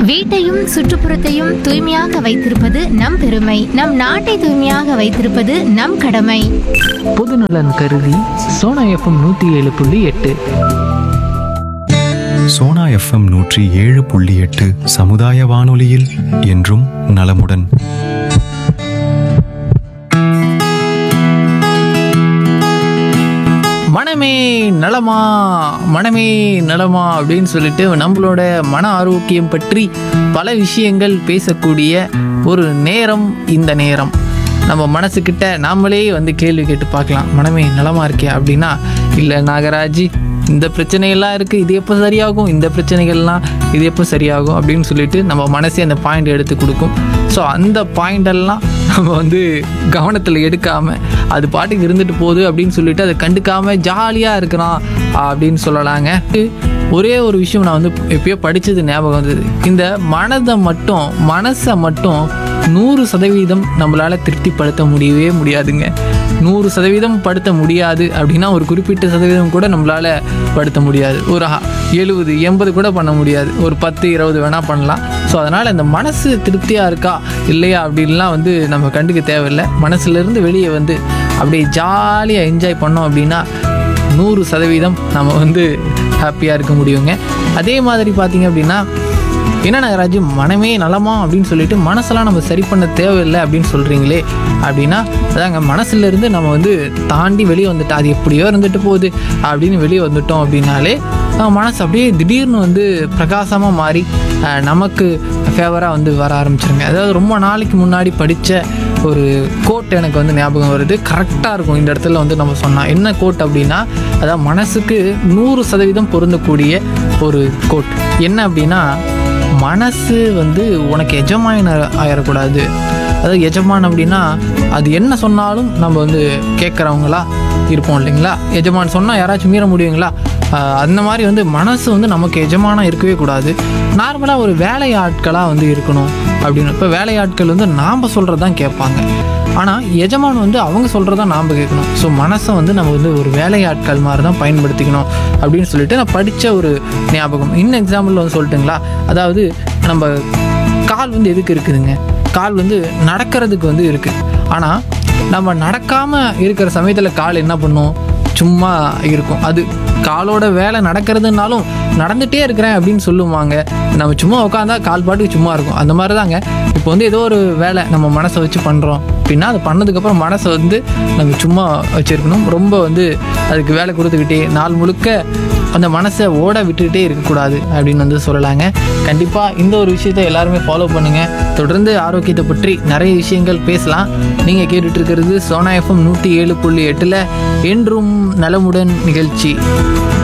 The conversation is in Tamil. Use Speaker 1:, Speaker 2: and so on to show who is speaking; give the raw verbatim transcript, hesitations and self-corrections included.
Speaker 1: வீட்டையும் சுற்றுப்புறத்தையும் தூய்மையாக வைத்திருப்பது நம் பெருமை. நம் நாட்டை தூய்மையாக வைத்திருப்பது நம் கடமை.
Speaker 2: பொதுநலன் கருதி சோனா எஃப்எம் நூற்றி ஏழு புள்ளி எட்டு.
Speaker 3: சோனா எஃப்எம் நூற்றி ஏழு புள்ளி எட்டு சமுதாய வானொலியில் என்றும் நலமுடன்.
Speaker 2: மனமே நலமா மனமே நலமா அப்படின்னு சொல்லிட்டு நம்மளோட மன ஆரோக்கியம் பற்றி பல விஷயங்கள் பேசக்கூடிய ஒரு நேரம் இந்த நேரம். நம்ம மனசுக்கிட்ட நாமளே வந்து கேள்வி கேட்டு பார்க்கலாம், மனமே நலமா இருக்கே அப்படின்னா, இல்லை நாகராஜி இந்த பிரச்சனையெல்லாம் இருக்குது, இது எப்போ சரியாகும், இந்த பிரச்சனைகள்லாம் இது எப்போ சரியாகும் அப்படின்னு சொல்லிட்டு நம்ம மனசே அந்த பாயிண்ட் எடுத்து கொடுக்கும். ஸோ அந்த பாயிண்டெல்லாம் நம்ம வந்து கவனத்தில் எடுக்காமல் அது பாட்டுக்கு இருந்துட்டு போகுது அப்படின்னு சொல்லிட்டு அதை கண்டுக்காமல் ஜாலியாக இருக்கிறான் அப்படின்னு சொல்லலாங்க. ஒரே ஒரு விஷயம் நான் வந்து எப்பயோ படித்தது ஞாபகம் வந்தது. இந்த மனதை மட்டும் மனசை மட்டும் நூறு சதவீதம் நம்மளால் திருப்திப்படுத்த முடியவே முடியாதுங்க. நூறு சதவீதம் படுத்த முடியாது அப்படின்னா ஒரு குறிப்பிட்ட சதவீதம் கூட நம்மளால் படுத்த முடியாது. ஒரு எழுபது எண்பது கூட பண்ண முடியாது. ஒரு பத்து இருபது வேணால் பண்ணலாம். ஸோ அதனால் இந்த மனசு திருப்தியாக இருக்கா இல்லையா அப்படின்லாம் வந்து நம்ம கண்டுக்க தேவையில்லை. மனசுலேருந்து வெளியே வந்து அப்படியே ஜாலியாக என்ஜாய் பண்ணோம் அப்படின்னா நூறு சதவீதம் நம்ம வந்து ஹாப்பியாக இருக்க முடியுங்க. அதே மாதிரி பார்த்திங்க அப்படின்னா, என்ன நாகராஜ் மனமே நலமா அப்படின்னு சொல்லிட்டு மனசெல்லாம் நம்ம சரி பண்ண தேவையில்லை அப்படின்னு சொல்கிறீங்களே அப்படின்னா, அதாங்க மனசுலேருந்து நம்ம வந்து தாண்டி வெளியே வந்துட்டோம், அது எப்படியோ இருந்துட்டு போகுது அப்படின்னு வெளியே வந்துட்டோம் அப்படின்னாலே மனசு அப்படியே திடீர்னு வந்து பிரகாசமாக மாறி நமக்கு ஃபேவராக வந்து வர ஆரம்பிச்சிருங்க. அதாவது ரொம்ப நாளைக்கு முன்னாடி படித்த ஒரு கோட் எனக்கு வந்து ஞாபகம் வருது. கரெக்டாக இருக்கும் இந்த இடத்துல வந்து நம்ம சொன்னால். என்ன கோட் அப்படின்னா, அதாவது மனசுக்கு நூறு சதவீதம் பொருந்தக்கூடிய ஒரு கோட். என்ன அப்படின்னா, மனசு வந்து உனக்கு எஜமான் ஆயிடக்கூடாது. அதாவது எஜமான் அப்படின்னா அது என்ன சொன்னாலும் நம்ம வந்து கேட்குறவங்களா இருப்போம் இல்லைங்களா. எஜமான் சொன்னால் யாராச்சும் மீற முடியுங்களா? அந்த மாதிரி வந்து மனசு வந்து நமக்கு எஜமானாக இருக்கவே கூடாது. நார்மலாக ஒரு வேலையாட்களாக வந்து இருக்கணும் அப்படின்னு. இப்போ வேலையாட்கள் வந்து நாம் சொல்கிறது தான் கேட்பாங்க, ஆனால் எஜமான் வந்து அவங்க சொல்கிறதான் நாம் கேட்கணும். ஸோ மனசை வந்து நம்ம வந்து ஒரு வேலையாட்கள் மாதிரி தான் பயன்படுத்திக்கணும் அப்படின்னு சொல்லிட்டு நான் படித்த ஒரு ஞாபகம். இன்னும் எக்ஸாம்பிள் வந்து சொல்லட்டுங்களா? அதாவது நம்ம கால் வந்து எதுக்கு இருக்குதுங்க? கால் வந்து நடக்கிறதுக்கு வந்து இருக்குது. ஆனால் நம்ம நடக்காமல் இருக்கிற சமயத்தில் கால் என்ன பண்ணும்? சும்மா இருக்கும். அது காலோட வேலை நடக்கிறதுனாலும் நடந்துகிட்டே இருக்கிறேன் அப்படின்னு சொல்லுவாங்க. நம்ம சும்மா உட்காந்தா கால் பாட்டுக்கு சும்மா இருக்கும். அந்த மாதிரி தாங்க இப்போ வந்து ஏதோ ஒரு வேலை நம்ம மனசை வச்சு பண்ணுறோம் அப்படின்னா, அது பண்ணதுக்கப்புறம் மனசை வந்து நம்ம சும்மா வச்சுருக்கணும். ரொம்ப வந்து அதுக்கு வேலை கொடுத்துக்கிட்டே நாள் முழுக்க அந்த மனசை ஓட விட்டுக்கிட்டே இருக்கக்கூடாது அப்படின்னு வந்து சொல்லலாங்க. கண்டிப்பாக இந்த ஒரு விஷயத்தை எல்லாருமே ஃபாலோ பண்ணுங்கள். தொடர்ந்து ஆரோக்கியத்தை பற்றி நிறைய விஷயங்கள் பேசலாம். நீங்கள் கேட்டுட்டு இருக்கிறது சோனா எஃப்எம் நூற்றி ஏழு புள்ளி எட்டில் என்றும் நலமுடன் நிகழ்ச்சி.